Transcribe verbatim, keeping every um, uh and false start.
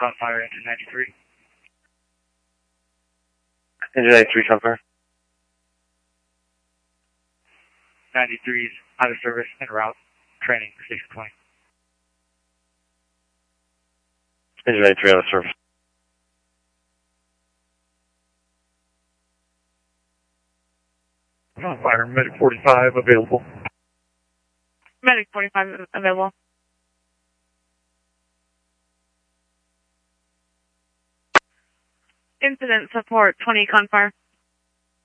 Confire, engine ninety-three. Engine ninety-three, Confire. ninety-three's out of service en route. Training for six twenty. Engine ninety-three out of service. Confire, Medic forty-five available. Medic forty-five available. Incident support twenty Confire.